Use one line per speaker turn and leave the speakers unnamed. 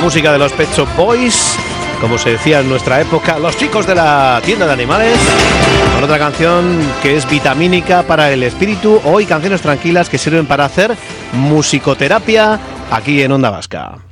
música de los Pet Shop Boys, como se decía en nuestra época, los chicos de la tienda de animales, con otra canción que es vitamínica para el espíritu. Hoy canciones tranquilas que sirven para hacer musicoterapia aquí en Onda Vasca.